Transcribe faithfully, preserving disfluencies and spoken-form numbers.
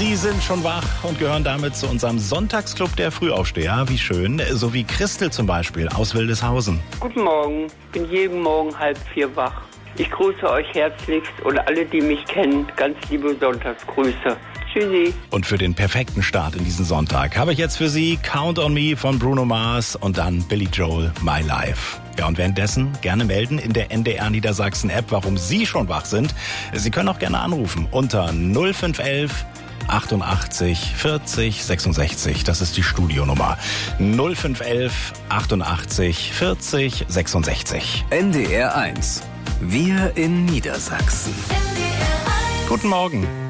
Sie sind schon wach und gehören damit zu unserem Sonntagsclub der Frühaufsteher. Wie schön. So wie Christel zum Beispiel aus Wildeshausen. Guten Morgen. Ich bin jeden Morgen halb vier wach. Ich grüße euch herzlichst und alle, die mich kennen, ganz liebe Sonntagsgrüße. Tschüssi. Und für den perfekten Start in diesen Sonntag habe ich jetzt für Sie Count on Me von Bruno Mars und dann Billy Joel, My Life. Ja, und währenddessen gerne melden in der N D R Niedersachsen App, warum Sie schon wach sind. Sie können auch gerne anrufen unter null fünf elf achtundachtzig vierzig sechsundsechzig. Das ist die Studionummer. null fünf elf achtundachtzig vierzig sechsundsechzig. N D R eins. Wir in Niedersachsen. Guten Morgen.